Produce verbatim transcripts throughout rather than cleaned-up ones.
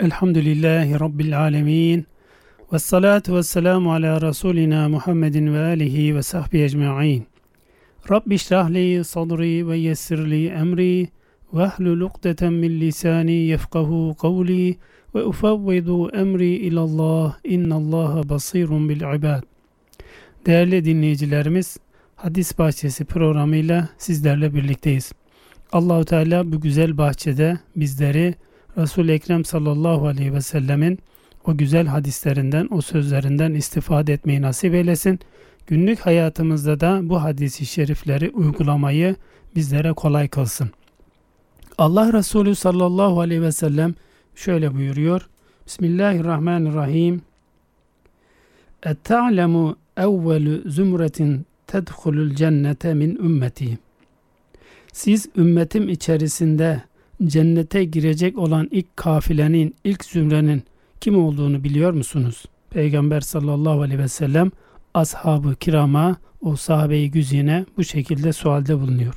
Elhamdülillahi Rabbil alemin. Ve salatu ve selamu ala Resulina Muhammedin ve alihi ve sahbihi ecma'in. Rabbi şrahli sadri ve yessirli emri ve ahlul ukdeten min lisani yefkahu kavli ve ufavvidu emri ilallah innallaha basirun bil ibad. Değerli dinleyicilerimiz, Hadis Bahçesi programıyla sizlerle birlikteyiz. Allahu Teala bu güzel bahçede bizleri Resul-i Ekrem sallallahu aleyhi ve sellemin o güzel hadislerinden, o sözlerinden istifade etmeyi nasip eylesin. Günlük hayatımızda da bu hadis-i şerifleri uygulamayı bizlere kolay kılsın. Allah Resulü sallallahu aleyhi ve sellem şöyle buyuruyor. Bismillahirrahmanirrahim. Et-ta'lemu evvelü zümretin tedhulul cennete min ümmeti. Siz ümmetim içerisinde cennete girecek olan ilk kafilenin, ilk zümrenin kim olduğunu biliyor musunuz? Peygamber sallallahu aleyhi ve sellem ashab-ı kirama, o sahabe-i güzine bu şekilde sualde bulunuyor.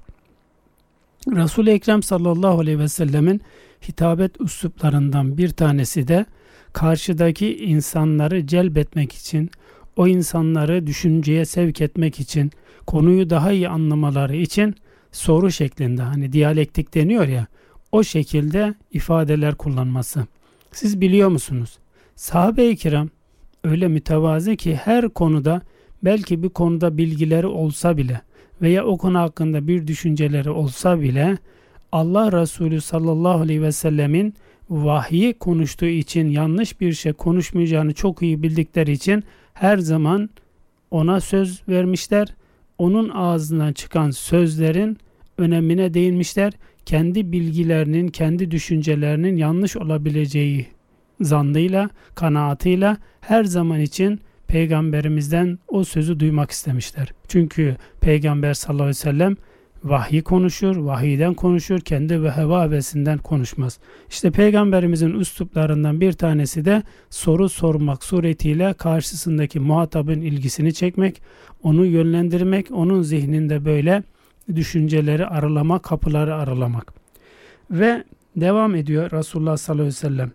Resul-i Ekrem sallallahu aleyhi ve sellemin hitabet üsluplarından bir tanesi de karşıdaki insanları celbetmek için, o insanları düşünceye sevk etmek için, konuyu daha iyi anlamaları için soru şeklinde, hani diyalektik deniyor ya, o şekilde ifadeler kullanması. Siz biliyor musunuz? Sahabe-i kiram öyle mütevazi ki her konuda, belki bir konuda bilgileri olsa bile veya o konu hakkında bir düşünceleri olsa bile Allah Resulü sallallahu aleyhi ve sellemin vahyi konuştuğu için yanlış bir şey konuşmayacağını çok iyi bildikleri için her zaman ona söz vermişler. Onun ağzından çıkan sözlerin önemine değinmişler. Kendi bilgilerinin, kendi düşüncelerinin yanlış olabileceği zannıyla, kanaatıyla her zaman için Peygamberimizden o sözü duymak istemişler. Çünkü Peygamber sallallahu aleyhi ve sellem vahyi konuşur, vahiyden konuşur, kendi ve heva hevesinden konuşmaz. İşte Peygamberimizin üsluplarından bir tanesi de soru sormak suretiyle karşısındaki muhatabın ilgisini çekmek, onu yönlendirmek, onun zihninde böyle düşünceleri aralamak, kapıları aralamak. Ve devam ediyor Resulullah sallallahu aleyhi ve sellem.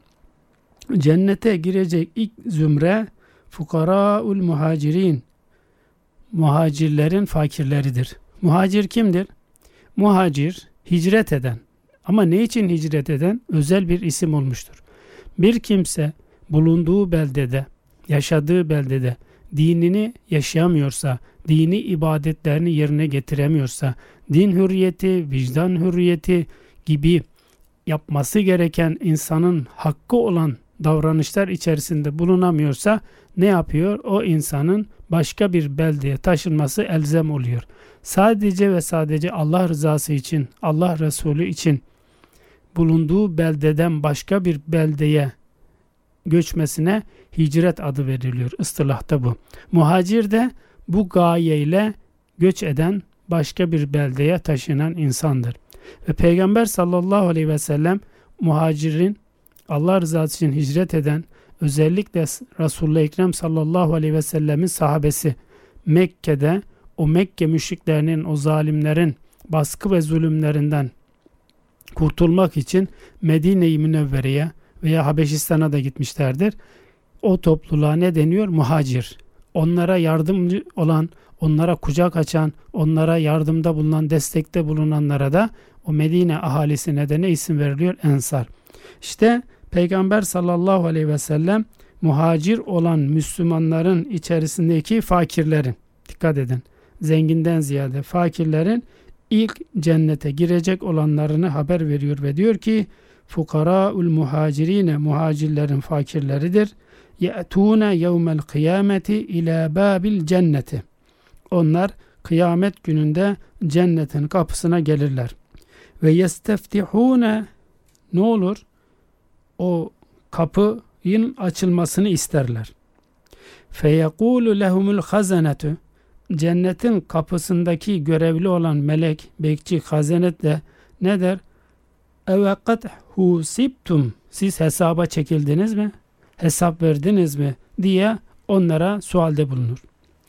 Cennete girecek ilk zümre fukaraul muhacirin. Muhacirlerin fakirleridir. Muhacir kimdir? Muhacir, hicret eden. Ama ne için hicret eden? Özel bir isim olmuştur. Bir kimse bulunduğu beldede, yaşadığı beldede dinini yaşayamıyorsa, dini ibadetlerini yerine getiremiyorsa, din hürriyeti, vicdan hürriyeti gibi yapması gereken insanın hakkı olan davranışlar içerisinde bulunamıyorsa ne yapıyor? O insanın başka bir beldeye taşınması elzem oluyor. Sadece ve sadece Allah rızası için, Allah Resulü için bulunduğu beldeden başka bir beldeye göçmesine hicret adı veriliyor. İstilahta bu. Muhacir de bu gayeyle göç eden, başka bir beldeye taşınan insandır. Ve Peygamber sallallahu aleyhi ve sellem muhacirin, Allah rızası için hicret eden, özellikle Resulullah Ekrem sallallahu aleyhi ve sellemin sahabesi Mekke'de o Mekke müşriklerinin, o zalimlerin baskı ve zulümlerinden kurtulmak için Medine-i Münevvere'ye veya Habeşistan'a da gitmişlerdir. O topluluğa ne deniyor? Muhacir. Onlara yardımcı olan, onlara kucak açan, onlara yardımda bulunan, destekte bulunanlara da o Medine ahalisine de ne isim veriliyor? Ensar. İşte Peygamber sallallahu aleyhi ve sellem muhacir olan Müslümanların içerisindeki fakirlerin, dikkat edin, zenginden ziyade fakirlerin ilk cennete girecek olanlarını haber veriyor ve diyor ki fukaraul muhacirine, muhacirlerin fakirleridir. Ye'tûne yevmel kıyameti ila babil cenneti. Onlar kıyamet gününde cennetin kapısına gelirler. Ve yesteftihûne, ne olur? O kapının açılmasını isterler. Feyekûlu lehumul hazanetu. Cennetin kapısındaki görevli olan melek, bekçi, hazanet de ne der? Evekad husibtum. Siz hesaba çekildiniz mi? Hesap verdiniz mi? Diye onlara sualde bulunur.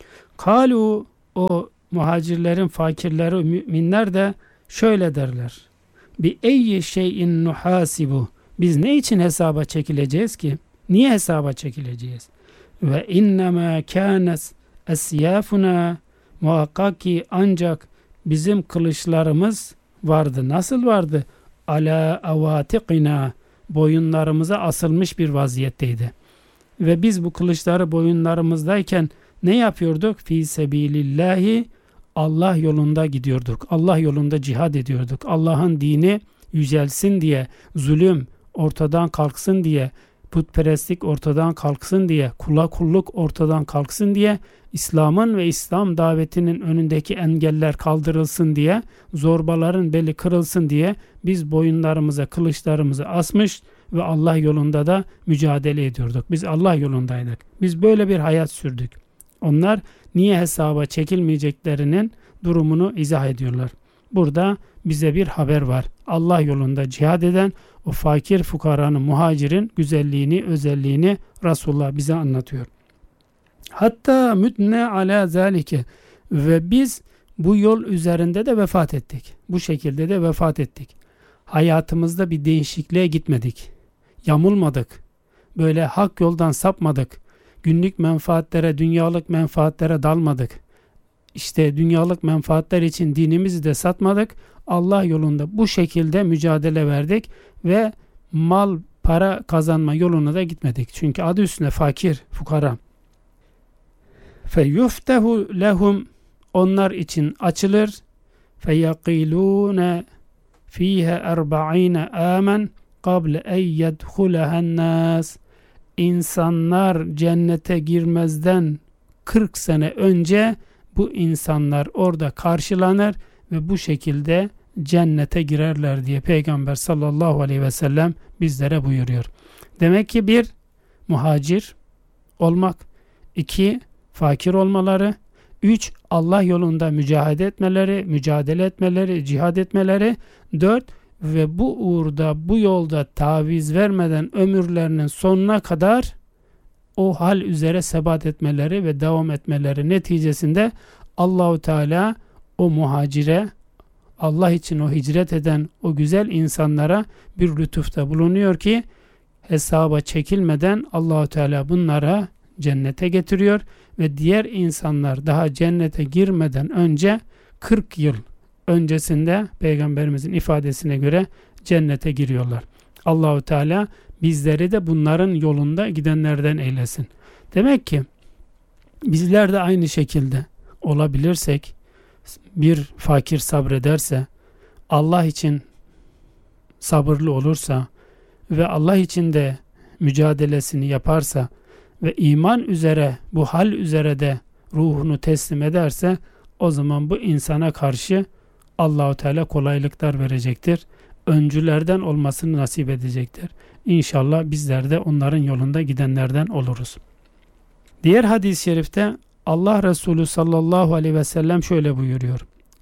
Kalu, o muhacirlerin fakirleri, müminler de şöyle derler. Bi eyyi şeyin nuhasibu. Biz ne için hesaba çekileceğiz ki? Niye hesaba çekileceğiz? Ve innema kânes esyâfuna, muhakkak ki ancak bizim kılıçlarımız vardı. Nasıl vardı? Ala avatikina, boyunlarımıza asılmış bir vaziyetteydi. Ve biz bu kılıçları boyunlarımızdayken ne yapıyorduk? Fî sebilillahi, Allah yolunda gidiyorduk. Allah yolunda cihad ediyorduk. Allah'ın dini yücelsin diye, zulüm ortadan kalksın diye, putperestlik ortadan kalksın diye, kula kulluk ortadan kalksın diye, İslam'ın ve İslam davetinin önündeki engeller kaldırılsın diye, zorbaların beli kırılsın diye biz boyunlarımıza kılıçlarımızı asmış ve Allah yolunda da mücadele ediyorduk. Biz Allah yolundaydık. Biz böyle bir hayat sürdük. Onlar niye hesaba çekilmeyeceklerinin durumunu izah ediyorlar. Burada bize bir haber var. Allah yolunda cihad eden o fakir fukaranın, muhacirin güzelliğini, özelliğini Resulullah bize anlatıyor. Hatta mütne ala zalike, ve biz bu yol üzerinde de vefat ettik. Bu şekilde de vefat ettik. Hayatımızda bir değişikliğe gitmedik. Yamulmadık. Böyle hak yoldan sapmadık. Günlük menfaatlere, dünyalık menfaatlere dalmadık. İşte dünyalık menfaatler için dinimizi de satmadık. Allah yolunda bu şekilde mücadele verdik ve mal, para kazanma yoluna da gitmedik. Çünkü adı üstünde fakir, fukara. فَيُفْتَهُ lehum, onlar için açılır. فَيَقِيلُونَ ف۪يهَ اَرْبَعِينَ آمَنْ قَبْلَ اَنْ يَدْخُلَهَا النَّاسِ. İnsanlar cennete girmezden kırk sene önce bu insanlar orada karşılanır ve bu şekilde cennete girerler diye Peygamber sallallahu aleyhi ve sellem bizlere buyuruyor. Demek ki bir, muhacir olmak, iki, fakir olmaları, üç, Allah yolunda mücadele etmeleri, mücadele etmeleri, cihad etmeleri, dört, ve bu uğurda, bu yolda taviz vermeden ömürlerinin sonuna kadar o hal üzere sebat etmeleri ve devam etmeleri neticesinde Allahu Teala o muhacire, Allah için o hicret eden o güzel insanlara bir lütufta bulunuyor ki hesaba çekilmeden Allahu Teala bunlara cennete getiriyor ve diğer insanlar daha cennete girmeden önce kırk yıl öncesinde Peygamberimizin ifadesine göre cennete giriyorlar. Allahu Teala bizleri de bunların yolunda gidenlerden eylesin. Demek ki bizler de aynı şekilde olabilirsek, bir fakir sabrederse, Allah için sabırlı olursa ve Allah için de mücadelesini yaparsa ve iman üzere, bu hal üzere de ruhunu teslim ederse, o zaman bu insana karşı Allah-u Teala kolaylıklar verecektir. Öncülerden olmasını nasip edecektir. İnşallah bizler de onların yolunda gidenlerden oluruz. Diğer hadis-i şerifte Allah Resulü sallallahu aleyhi ve sellem şöyle buyuruyor.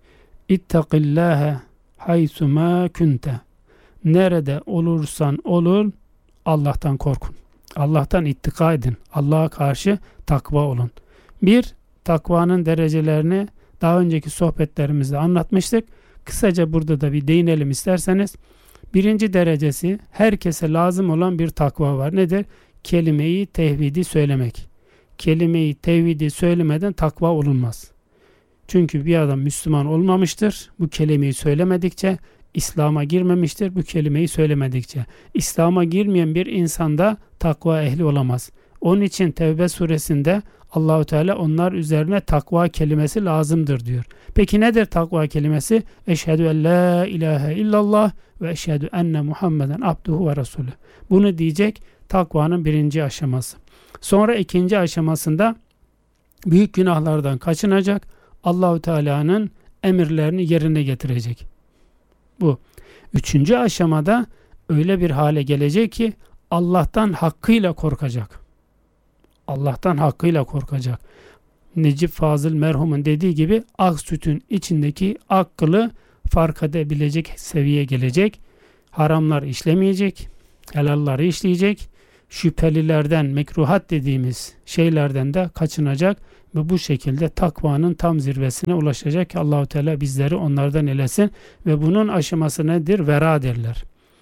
İttakillâhe haysumâ kunte. Nerede olursan olun Allah'tan korkun. Allah'tan ittika edin. Allah'a karşı takva olun. Bir, takvanın derecelerini daha önceki sohbetlerimizde anlatmıştık. Kısaca burada da bir değinelim isterseniz. Birinci derecesi, herkese lazım olan bir takva var. Nedir? Kelime-i tevhidi söylemek. Kelime-i tevhidi söylemeden takva olunmaz. Çünkü bir adam Müslüman olmamıştır. Bu kelimeyi söylemedikçe, İslam'a girmemiştir. Bu kelimeyi söylemedikçe. İslam'a girmeyen bir insanda takva ehli olamaz. Onun için Tevbe suresinde Allahu Teala onlar üzerine takva kelimesi lazımdır diyor. Peki nedir takva kelimesi? Eşhedü en la ilahe illallah ve eşhedü enne Muhammeden abduhu ve resulü. Bunu diyecek takvanın birinci aşaması. Sonra ikinci aşamasında büyük günahlardan kaçınacak. Allahu Teala'nın emirlerini yerine getirecek. Bu. Üçüncü aşamada öyle bir hale gelecek ki Allah'tan hakkıyla korkacak. Allah'tan hakkıyla korkacak. Necip Fazıl merhumun dediği gibi ak sütün içindeki ak kılı fark edebilecek seviyeye gelecek. Haramlar işlemeyecek, helalları işleyecek. Şüphelilerden, mekruhat dediğimiz şeylerden de kaçınacak ve bu şekilde takvanın tam zirvesine ulaşacak ki Allahu Teala bizleri onlardan eylesin ve bunun aşaması nedir? Vera derler.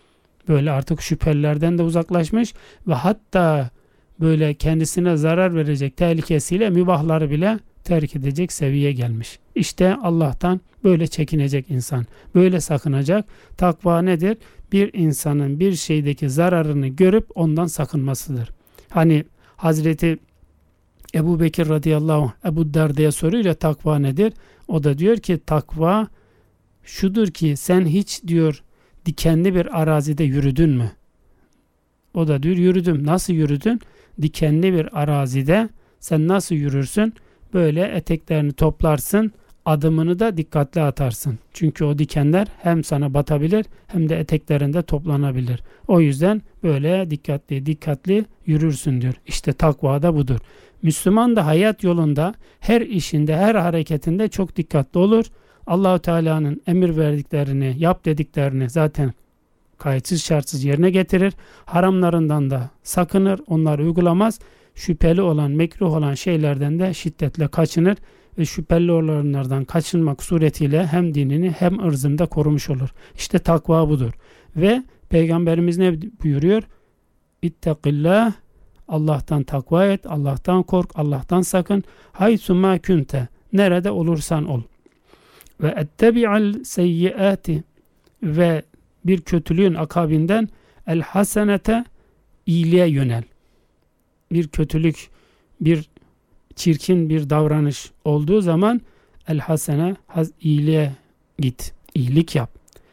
Böyle artık şüphelilerden de uzaklaşmış ve hatta böyle kendisine zarar verecek tehlikesiyle mübahları bile terk edecek seviyeye gelmiş. İşte Allah'tan böyle çekinecek insan, böyle sakınacak. Takva nedir? Bir insanın bir şeydeki zararını görüp ondan sakınmasıdır. Hani Hazreti Ebu Bekir radıyallahu anh Ebu Darda'ya soruyor ya takva nedir? O da diyor ki takva şudur ki sen hiç diyor dikenli bir arazide yürüdün mü? O da diyor yürüdüm. Nasıl yürüdün? Dikenli bir arazide sen nasıl yürürsün? Böyle eteklerini toplarsın, adımını da dikkatli atarsın. Çünkü o dikenler hem sana batabilir hem de eteklerinde toplanabilir. O yüzden böyle dikkatli dikkatli yürürsün diyor. İşte takva da budur. Müslüman da hayat yolunda her işinde, her hareketinde çok dikkatli olur. Allah-u Teala'nın emir verdiklerini, yap dediklerini zaten kayıtsız şartsız yerine getirir. Haramlarından da sakınır, onları uygulamaz. Şüpheli olan, mekruh olan şeylerden de şiddetle kaçınır ve şüpheli olanlardan kaçınmak suretiyle hem dinini hem ırzını da korumuş olur. İşte takva budur. Ve Peygamberimiz ne buyuruyor? İttakillah, Allah'tan takva et, Allah'tan kork, Allah'tan sakın. Haythu ma kunte, nerede olursan ol. Ve ettebi'al seyyiati, ve bir kötülüğün akabinden el hasenete, iyiliğe yönel. Bir kötülük, bir çirkin bir davranış olduğu zaman el hasene, iyiliğe git, iyilik yap.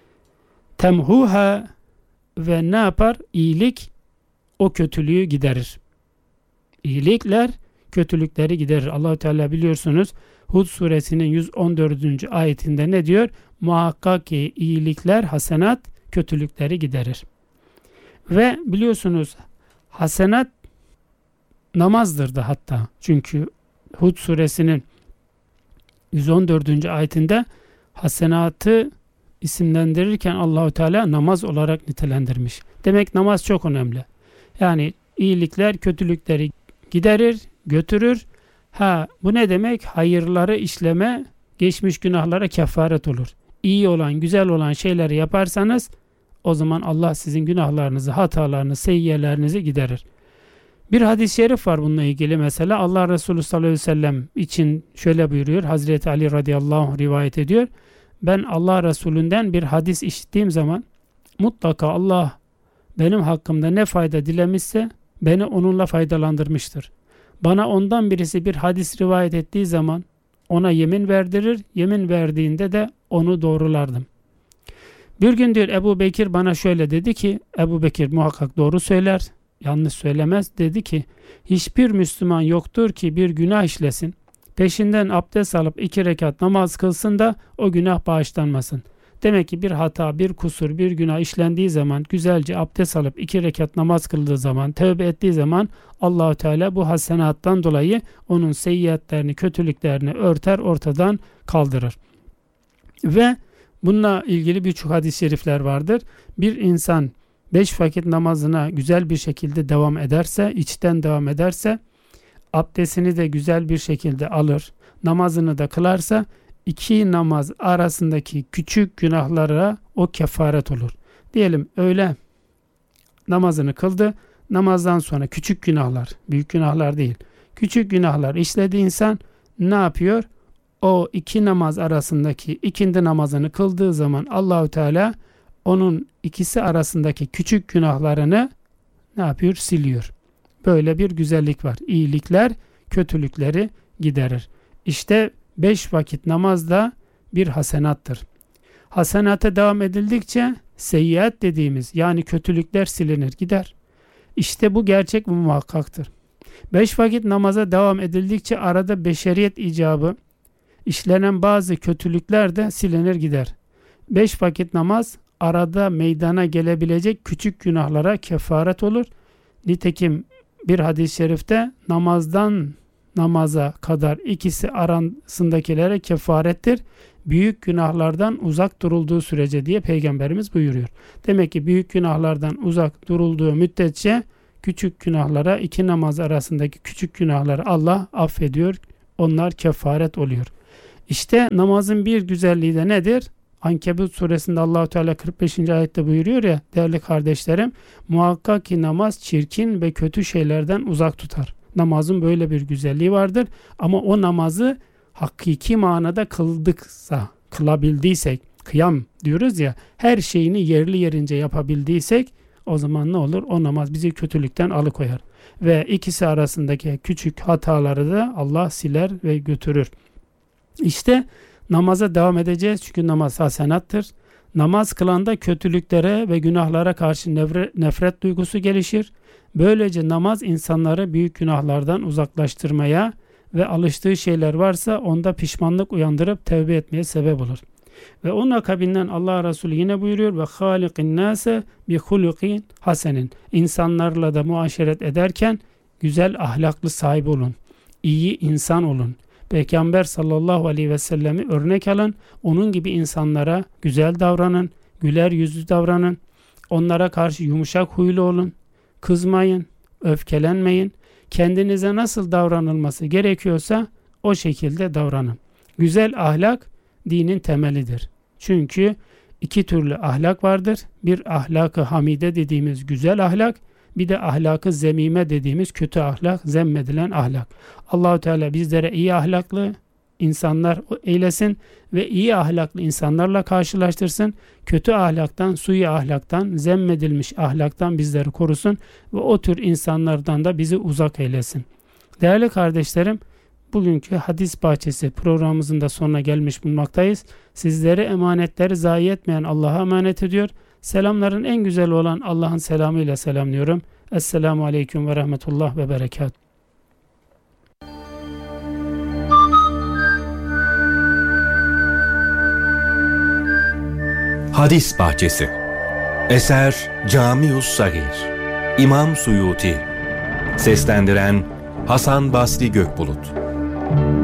Temhuha, ve ne yapar? İyilik o kötülüğü giderir. İyilikler kötülükleri giderir. Allah-u Teala biliyorsunuz Hud suresinin yüz on dördüncü ayetinde ne diyor? Muhakkak ki iyilikler, hasenat kötülükleri giderir. Ve biliyorsunuz hasenat namazdır da hatta. Çünkü Hud suresinin yüz on dördüncü ayetinde hasenatı isimlendirirken Allahu Teala namaz olarak nitelendirmiş. Demek namaz çok önemli. Yani iyilikler kötülükleri giderir, götürür. Ha, bu ne demek? Hayırları işleme, geçmiş günahlara kefaret olur. İyi olan, güzel olan şeyleri yaparsanız o zaman Allah sizin günahlarınızı, hatalarınızı, seyyiyelerinizi giderir. Bir hadis-i şerif var bununla ilgili mesela. Allah Resulü sallallahu aleyhi ve sellem için şöyle buyuruyor. Hazreti Ali radıyallahu anh rivayet ediyor. Ben Allah Resulü'nden bir hadis işittiğim zaman mutlaka Allah benim hakkımda ne fayda dilemişse beni onunla faydalandırmıştır. Bana ondan birisi bir hadis rivayet ettiği zaman ona yemin verdirir. Yemin verdiğinde de onu doğrulardım. Bir gün diyor Ebu Bekir bana şöyle dedi ki, Ebu Bekir muhakkak doğru söyler, yanlış söylemez. Dedi ki hiçbir Müslüman yoktur ki bir günah işlesin, peşinden abdest alıp iki rekat namaz kılsın da o günah bağışlanmasın. Demek ki bir hata, bir kusur, bir günah işlendiği zaman güzelce abdest alıp iki rekat namaz kıldığı zaman, tövbe ettiği zaman Allah-u Teala bu hasenattan dolayı onun seyyiatlerini, kötülüklerini örter, ortadan kaldırır. Ve bununla ilgili birçok hadis-i şerifler vardır. Bir insan beş vakit namazına güzel bir şekilde devam ederse, içten devam ederse, abdestini de güzel bir şekilde alır, namazını da kılarsa, iki namaz arasındaki küçük günahlara o kefaret olur. Diyelim öğle namazını kıldı, namazdan sonra küçük günahlar, büyük günahlar değil, küçük günahlar işlediği insan ne yapıyor? O iki namaz arasındaki ikindi namazını kıldığı zaman Allahu Teala onun ikisi arasındaki küçük günahlarını ne yapıyor? Siliyor. Böyle bir güzellik var. İyilikler kötülükleri giderir. İşte beş vakit namaz da bir hasenattır. Hasenata devam edildikçe seyyiat dediğimiz yani kötülükler silinir gider. İşte bu gerçek ve muhakkaktır. Beş vakit namaza devam edildikçe arada beşeriyet icabı işlenen bazı kötülükler de silinir gider. Beş vakit namaz arada meydana gelebilecek küçük günahlara kefaret olur. Nitekim bir hadis-i şerifte namazdan namaza kadar ikisi arasındakilere kefarettir. Büyük günahlardan uzak durulduğu sürece diye Peygamberimiz buyuruyor. Demek ki büyük günahlardan uzak durulduğu müddetçe küçük günahlara, iki namaz arasındaki küçük günahları Allah affediyor. Onlar kefaret oluyor. İşte namazın bir güzelliği de nedir? Ankebut suresinde Allah-u Teala kırk beşinci ayette buyuruyor ya değerli kardeşlerim, muhakkak ki namaz çirkin ve kötü şeylerden uzak tutar. Namazın böyle bir güzelliği vardır ama o namazı hakiki manada kıldıksa, kılabildiysek, kıyam diyoruz ya, her şeyini yerli yerince yapabildiysek o zaman ne olur? O namaz bizi kötülükten alıkoyar. Ve ikisi arasındaki küçük hataları da Allah siler ve götürür. İşte namaza devam edeceğiz çünkü namaz hasenattır. Namaz kılanda kötülüklere ve günahlara karşı nefret, nefret duygusu gelişir. Böylece namaz insanları büyük günahlardan uzaklaştırmaya ve alıştığı şeyler varsa onda pişmanlık uyandırıp tevbe etmeye sebep olur. Ve onun akabinden Allah Resulü yine buyuruyor ve halikin nase bi hulukin hasenin. İnsanlarla da muaşeret ederken güzel ahlaklı sahibi olun. İyi insan olun. Peygamber sallallahu aleyhi ve sellemi örnek alın. Onun gibi insanlara güzel davranın, güler yüzlü davranın. Onlara karşı yumuşak huylu olun. Kızmayın, öfkelenmeyin. Kendinize nasıl davranılması gerekiyorsa o şekilde davranın. Güzel ahlak dinin temelidir. Çünkü iki türlü ahlak vardır. Bir ahlak-ı hamide dediğimiz güzel ahlak, bir de ahlak-ı zemime dediğimiz kötü ahlak, zemmedilen ahlak. Allah-u Teala bizlere iyi ahlaklı insanlar eylesin ve iyi ahlaklı insanlarla karşılaştırsın. Kötü ahlaktan, sui ahlaktan, zemmedilmiş ahlaktan bizleri korusun ve o tür insanlardan da bizi uzak eylesin. Değerli kardeşlerim, bugünkü Hadis Bahçesi programımızın da sonuna gelmiş bulunmaktayız. Sizleri emanetleri zayi etmeyen Allah'a emanet ediyor. Selamların en güzel olan Allah'ın selamıyla selamlıyorum. Esselamu Aleyküm ve Rahmetullah ve Berekat. Hadis Bahçesi. Eser Camius Sagir. İmam Suyuti. Seslendiren Hasan Basri Gökbulut.